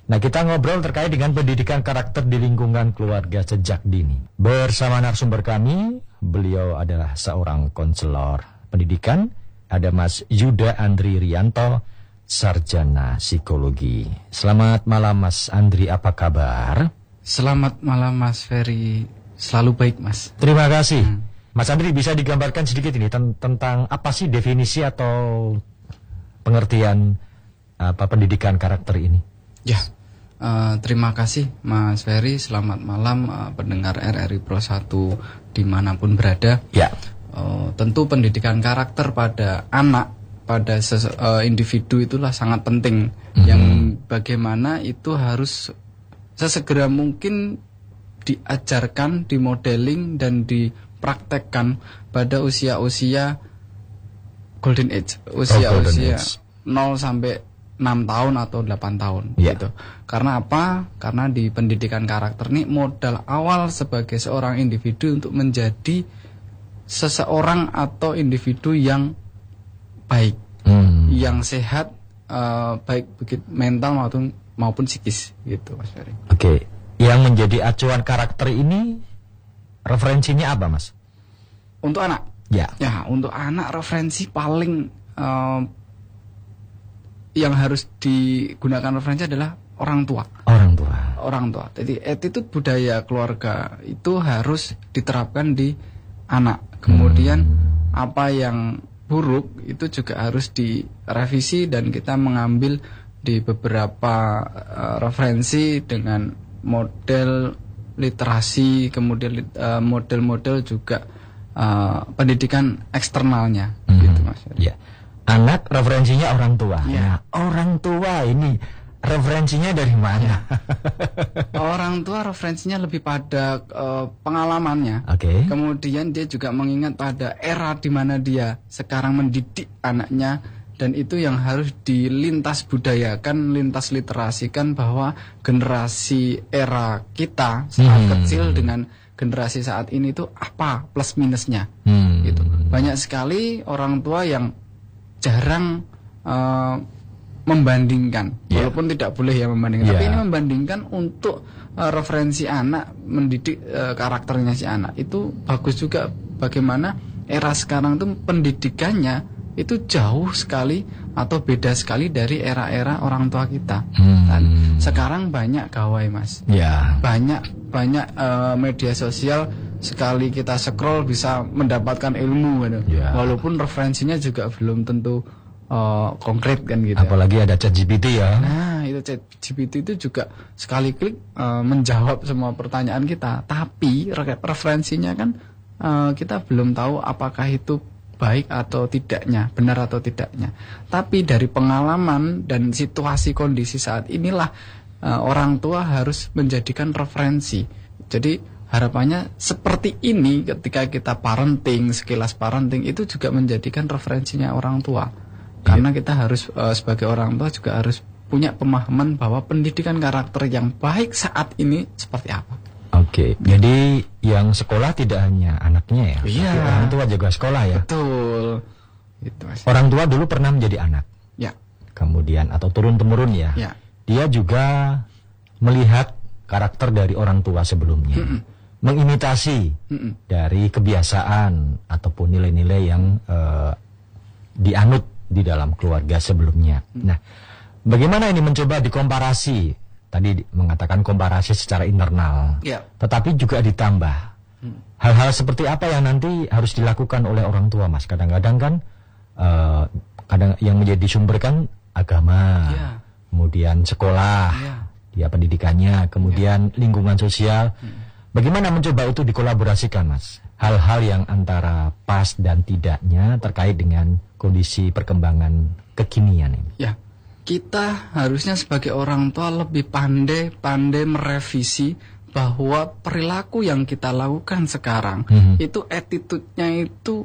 Nah, kita ngobrol terkait dengan pendidikan karakter di lingkungan keluarga sejak dini. Bersama narasumber kami, beliau adalah seorang konselor pendidikan. Ada Mas Yuda Andri Rianto, sarjana psikologi. Selamat malam Mas Andri, apa kabar? Selamat malam Mas Ferry, selalu baik Mas. Terima kasih. Mas Andri, bisa digambarkan sedikit ini tentang apa sih definisi atau pengertian pendidikan karakter ini? Ya, terima kasih Mas Ferry, selamat malam pendengar RRI Pro 1 dimanapun berada. Ya. Tentu pendidikan karakter pada anak, pada individu itulah sangat penting. Yang bagaimana itu harus sesegera mungkin diajarkan, dimodeling dan dipraktekkan pada usia-usia golden age, usia-usia 0 sampai 6 tahun atau 8 tahun gitu. Karena apa? Karena di pendidikan karakter ini modal awal sebagai seorang individu untuk menjadi seseorang atau individu yang baik, yang sehat, baik mental maupun psikis gitu Mas Ferry. Oke. Yang menjadi acuan karakter ini referensinya apa Mas? Untuk anak? Ya, untuk anak referensi paling yang harus digunakan referensi adalah orang tua. Orang tua. Jadi attitude budaya keluarga itu harus diterapkan di anak. Kemudian apa yang buruk itu juga harus direvisi dan kita mengambil di beberapa referensi dengan model literasi, kemudian model-model juga pendidikan eksternalnya gitu Mas. Ya. Anak referensinya orang tua. Ya. Nah, orang tua ini referensinya dari mana? Orang tua referensinya lebih pada pengalamannya. Kemudian dia juga mengingat pada era di mana dia sekarang mendidik anaknya, dan itu yang harus dilintas budayakan, lintas literasikan bahwa generasi era kita saat kecil dengan generasi saat ini itu apa plus minusnya. Gitu. Banyak sekali orang tua yang jarang membandingkan, walaupun tidak boleh ya membandingkan, tapi ini membandingkan untuk referensi anak, mendidik karakternya si anak. Itu bagus juga bagaimana era sekarang itu pendidikannya itu jauh sekali atau beda sekali dari era-era orang tua kita. Dan sekarang banyak gawai Mas. Banyak media sosial, sekali kita scroll bisa mendapatkan ilmu gitu. Walaupun referensinya juga belum tentu konkret kan gitu. Apalagi ada ChatGPT ya. Nah, itu ChatGPT itu juga sekali klik menjawab semua pertanyaan kita. Tapi referensinya kan kita belum tahu apakah itu baik atau tidaknya, benar atau tidaknya. Tapi dari pengalaman dan situasi kondisi saat inilah orang tua harus menjadikan referensi. Jadi harapannya seperti ini ketika kita parenting, sekilas parenting itu juga menjadikan referensinya orang tua. Karena kita harus sebagai orang tua juga harus punya pemahaman bahwa pendidikan karakter yang baik saat ini seperti apa. Jadi yang sekolah tidak hanya anaknya ya, tapi orang tua juga sekolah ya. Betul. Gitu, orang tua dulu pernah menjadi anak. Kemudian atau turun-temurun ya. Dia juga melihat karakter dari orang tua sebelumnya. Mengimitasi dari kebiasaan ataupun nilai-nilai yang dianut di dalam keluarga sebelumnya. Nah, bagaimana ini mencoba dikomparasi? Tadi mengatakan komparasi secara internal, tetapi juga ditambah. Hal-hal seperti apa yang nanti harus dilakukan oleh orang tua, Mas? Kadang-kadang kan, kadang yang menjadi sumber kan agama, kemudian sekolah, pendidikannya, kemudian lingkungan sosial. Bagaimana mencoba itu dikolaborasikan, Mas? Hal-hal yang antara pas dan tidaknya terkait dengan kondisi perkembangan kekinian ini. Kita harusnya sebagai orang tua lebih pandai merevisi bahwa perilaku yang kita lakukan sekarang itu attitude-nya itu